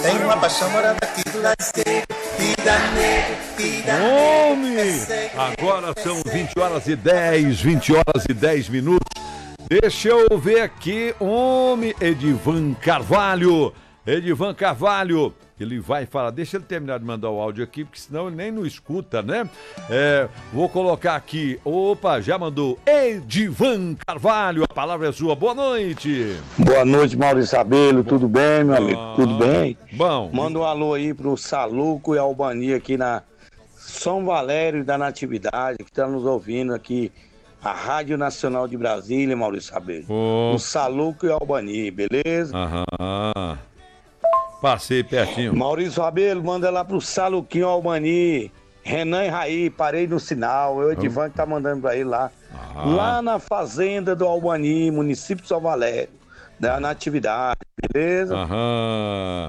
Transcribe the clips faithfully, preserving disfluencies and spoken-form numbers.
Tem uma paixão morada aqui do lado esquerdo. Vida negra, vida Homem! Agora são vinte horas e dez, vinte horas e dez minutos. Deixa eu ver aqui, homem, Edivan Carvalho. Edivan Carvalho, ele vai falar, deixa ele terminar de mandar o áudio aqui, porque senão ele nem não escuta, né? É, vou colocar aqui, opa, já mandou, Edivan Carvalho, a palavra é sua, boa noite. Boa noite, Maurício Abelo, tudo bem, meu amigo? Ah, tudo bem? Bom. Manda um alô aí pro Saluco e Albani aqui na São Valério da Natividade, que tá nos ouvindo aqui, a Rádio Nacional de Brasília, Maurício Abelo. Oh. O Saluco e Albani, beleza? Aham. Passei pertinho. Maurício Abelo, manda lá pro Saluquinho Albani, Renan e Raí, parei no sinal, eu, Edivan, que tá mandando pra ele lá. Ah. Lá na fazenda do Albani, município de São Valério, da Natividade, beleza? Aham.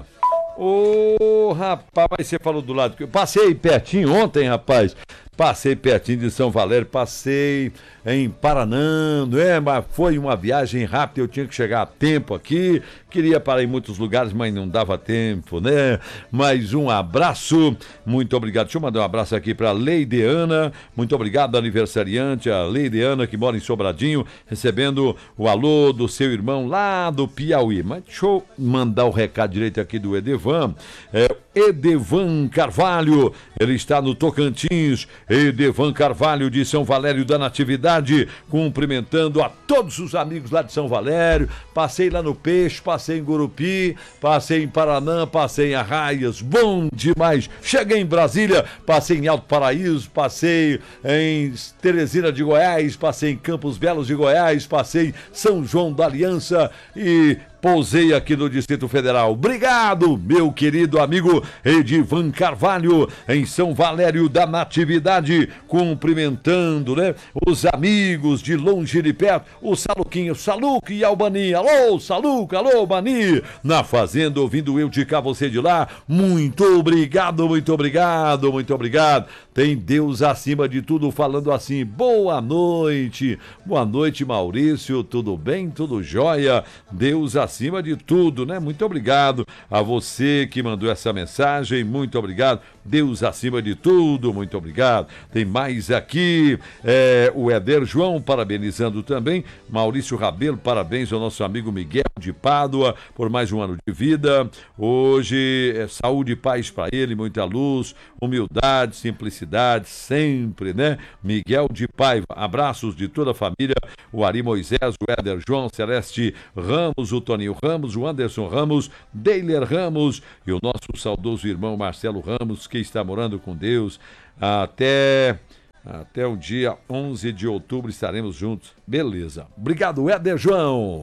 Ô, oh, rapaz, mas você falou do lado que eu passei pertinho ontem, rapaz. Passei pertinho de São Valério, passei em Paranã, né? Mas foi uma viagem rápida, eu tinha que chegar a tempo aqui. Queria parar em muitos lugares, mas não dava tempo, né? Mais um abraço, muito obrigado. Deixa eu mandar um abraço aqui para Leideana, muito obrigado, aniversariante, a Leideana, que mora em Sobradinho, recebendo o alô do seu irmão lá do Piauí. Mas deixa eu mandar o recado direito aqui do Edevan. É, Edevan Carvalho, ele está no Tocantins. Edevan Carvalho de São Valério da Natividade, cumprimentando a todos os amigos lá de São Valério. Passei lá no Peixe, passei em Gurupi, passei em Paranã, passei em Arraias, bom demais. Cheguei em Brasília, passei em Alto Paraíso, passei em Teresina de Goiás, passei em Campos Belos de Goiás, passei em São João da Aliança e pousei aqui no Distrito Federal. Obrigado, meu querido amigo Edivan Carvalho, em São Valério da Natividade, cumprimentando, né, os amigos de longe e de perto, o Saluquinho, Saluco e Albani. Alô, Saluco, alô, Albani, na fazenda, ouvindo eu de cá, você de lá. Muito obrigado, muito obrigado, muito obrigado. Tem Deus acima de tudo, falando assim, boa noite, boa noite, Maurício, tudo bem, tudo jóia, Deus acima de tudo, né? Muito obrigado a você que mandou essa mensagem, muito obrigado, Deus acima de tudo, muito obrigado. Tem mais aqui, é, o Éder João parabenizando também, Maurício Rabelo, parabéns ao nosso amigo Miguel de Pádua por mais um ano de vida. Hoje é saúde e paz para ele, muita luz, humildade, simplicidade sempre, né? Miguel de Paiva, abraços de toda a família, o Ari Moisés, o Éder João, Celeste Ramos, o Toninho Ramos, o Anderson Ramos, Deiler Ramos e o nosso saudoso irmão Marcelo Ramos, que está morando com Deus. Até até o dia onze de outubro estaremos juntos. Beleza. Obrigado, Éder João.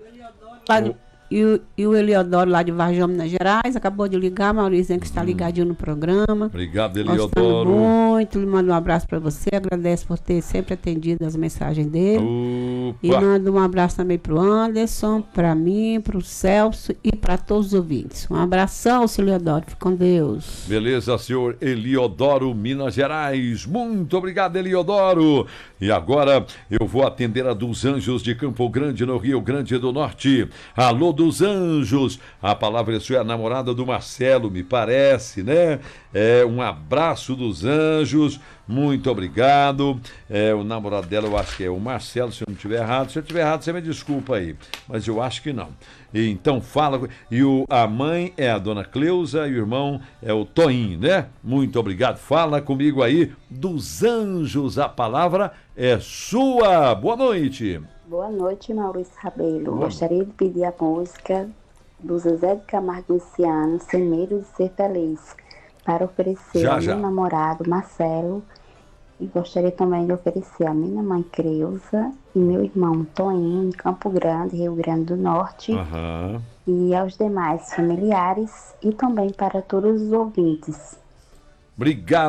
O... E o, e o Eliodoro lá de Varjão, Minas Gerais, acabou de ligar, Maurício, que está ligadinho no programa. Obrigado, Gostando Eliodoro. muito, ele manda um abraço para você, agradece por ter sempre atendido as mensagens dele. Opa. E manda um abraço também para o Anderson, para mim, para o Celso e para todos os ouvintes. Um abração, seu Eliodoro, fique com Deus. Beleza, senhor Eliodoro, Minas Gerais. Muito obrigado, Eliodoro. E agora eu vou atender a dos Anjos de Campo Grande, no Rio Grande do Norte. Alô, dos Anjos, a palavra é sua, é a namorada do Marcelo, me parece, né? É, um abraço dos Anjos, muito obrigado. É, o namorado dela, eu acho que é o Marcelo, se eu não estiver errado. Se eu estiver errado, você me desculpa aí, mas eu acho que não. E, então fala, e o, a mãe é a dona Cleusa e o irmão é o Toinho, né? Muito obrigado, fala comigo aí, dos Anjos, a palavra é sua. Boa noite. Boa noite, Maurício Rabelo. Gostaria de pedir a música do Zezé de Camargo Luciano, Sem Medo de Ser Feliz, para oferecer já, ao já. meu namorado, Marcelo, e gostaria também de oferecer à minha mãe, Creuza, e meu irmão, Toninho, em Campo Grande, Rio Grande do Norte, uhum. e aos demais familiares, e também para todos os ouvintes. Obrigado.